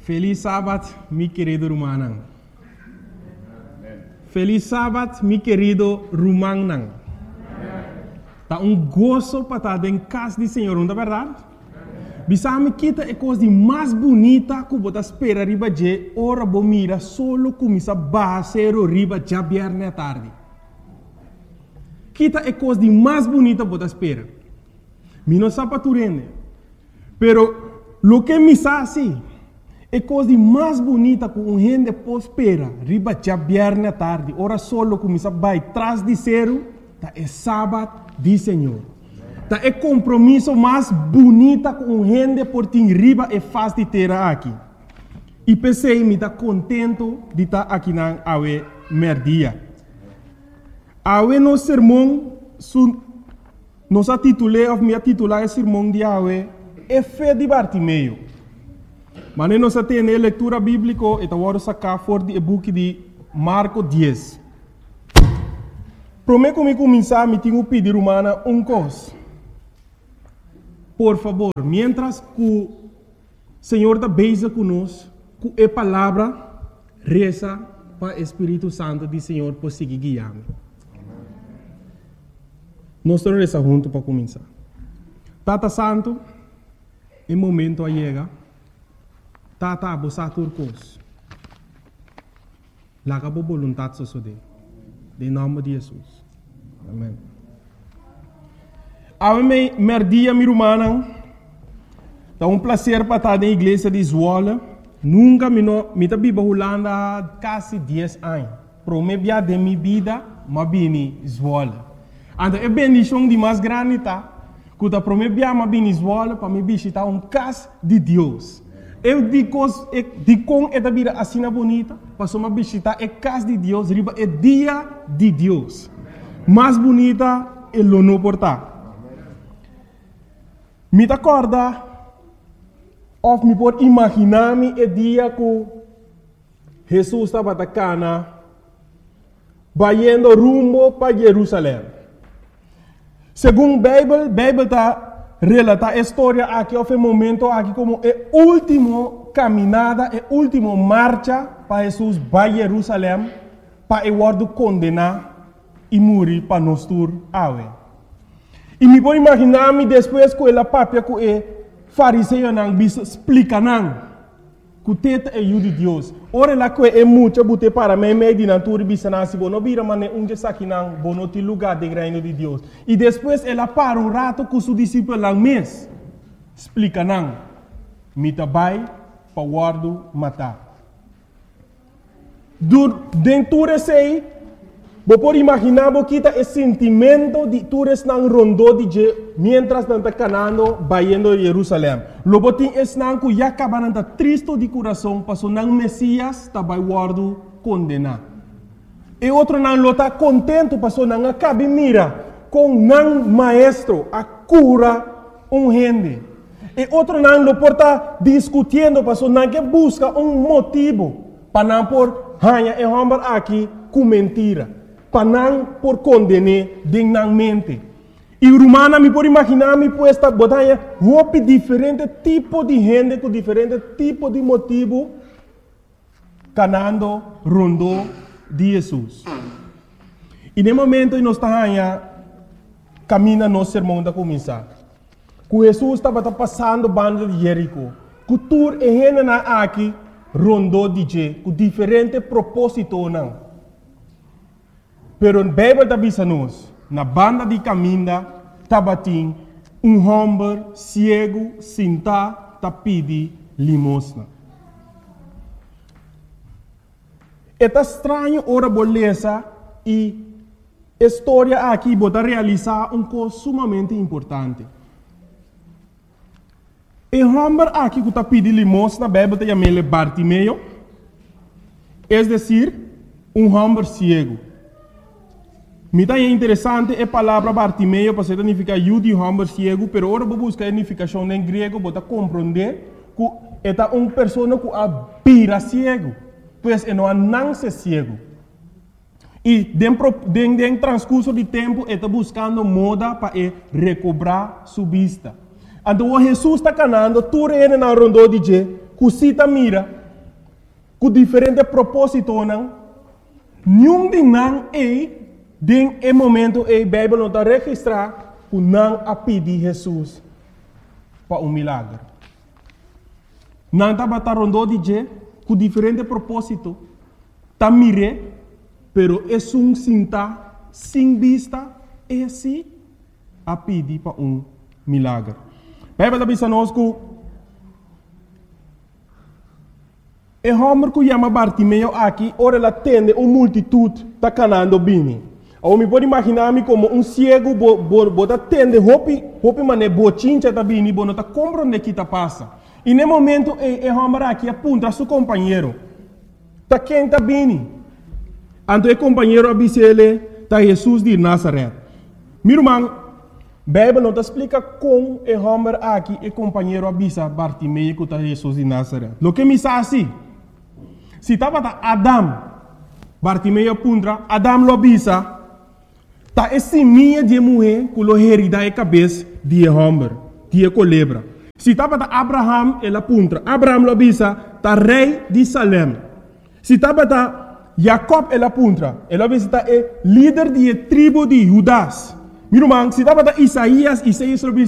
Feliz sábado, mi querido Rumanang. Feliz sábado, mi querido Rumanang. Tá gozo para estar em casa do Senhor, não é verdade? Bisame kita é coisa mais bonita que você espera riba de hora bomira solo começa basero riba já viernes à tarde. Kita é coisa mais bonita que você espera. Mi não sabe tu rende. Pero lo que me sabe é coisa mais bonita que gente pode esperar riba já viernes à tarde. Hora solo começa vai trás de zero, tá é sábado do Senhor. Tá é compromisso mais bonita com gente por ter riba e faz de ter aqui. E pensei me tá contento de estar aqui na awe merdia. Awe no sermão nos titulei ou me titular o sermão de awe é fé de Bartimeu. Mas nós temos leitura bíblica e agora sacar fora do book de Marcos 10. Prometo que me começar me tenho pedir humana coisa. Por favor, mientras que o Senhor está beija conosco, com a palavra, reza para o Espírito Santo do Senhor por seguir guiando. Nós estamos rezando juntos para começar. Tata Santo, em momento a chega, Tata abusar turcos. Laga por vontade sosode. Em nome de Jesus. Amém. Ave merdia mi rumana, é prazer para estar na igreja de Zwolle. Nunca me tá biba Holanda quase 10 anos. Promebia de minha vida, mas bem Zwolle. Então é bendição de mais grande tá. Quando promebia mas bem Zwolle para me visitar casa de Deus. Eu digo com esta vida assim bonita, para me visitar a casa de Deus, riba é dia de Deus. Mais bonita é o não portar. Me acorda, ou me pode imaginar-me o dia que Jesus estava na cana, indo rumo para Jerusalém. Segundo a Bíblia está relata a história aqui, houve um momento aqui como a última caminhada, a última marcha para Jesus para Jerusalém, para ele condenar e morrer para nós todos. E me pode imaginar-me depois que ela papia que o fariseu não explica não que o teto é o de Deus. Ora lá que é muito bote para mim meio de natura bisana se bono vira mas onde está aqui não bono te lugar de reino de Deus. E depois ela para rato com seu discípulo lá mês explica não me tabai para guardo matar. Dentro desse você pode imaginar que o sentimento de todos não rondou de mientras não está canando indo a Jerusalém. Logo tem esse não que já acaba não está triste de coração, passou não Messias está vai guardo condenar. E outro não está contente, passou não acaba mira com não maestro a cura gente. E outro não lo porta discutindo, passou não que busca motivo para não por hanha e homem aqui com mentira. Para não por condenar dignamente. E Romana me pode imaginar me puesta botanha roupa diferente tipo de gente com diferente tipo de motivo canando rondo de Jesus. E no momento nós estamos caminha no sermão da começar. Que Jesus estava passando banda de Jerico. Que tur e gente na aqui rondo de je com diferente propósito não. Pero a Bíblia está dizendo na banda de caminho, tabatim, homem cego, sentado, pedi limosna. É estranho ora beleza e a história aqui pode realizar coisa sumamente importante. O homem aqui que está pedindo limosna, a Bíblia está chamando Bartimeu, é decir, homem cego. Me é interessante a palavra Bartimeu para significar de homem cego, pero agora vou buscar a significação em grego para compreender que é uma pessoa que vira cego, pois não nasce cego. E dentro transcurso de tempo está buscando moda para recobrar sua vista. Então Jesus está canando, tudo ele na rondo de que cosita mira, com diferente propósito, não? Nenhum de não den momento a Bíblia não está registrar, o não a pedir Jesus para milagre. Não está batendo de je, com diferente propósito, tá mire, pero é sinta, sem vista, é assim, a pedir para milagre. A Bíblia está dizendo que e homem que chama Bartimeu aqui, ora ela tende uma multitude tá canando bem. Ou me pode imaginar-me como cego, bota tende, hopi mané, bochincha tá bem, não tá compreendendo que tá passa. E no momento, homem aqui aponta a seu companheiro. Tá quem tá bem. Então o companheiro avisa ele, tá Jesus de Nazaré. Meu irmão, a Bíblia não explica como o homem aqui, o companheiro avisa Bartimeu que tá Jesus de Nazaré. O que me diz assim? Se estava Adam, Bartimeu apunta, Adam lo avisa, tá esse minha de mulher que lo herida a cabeça de homem, de culebra. Se estava Abraham, ele apunta, Abraham lo avisa, tá rei de Salem. Se estava Jacob, ele apunta, ele avisa, tá líder de tribo de Judas. Meu irmão, se estava Isaías lo avisa,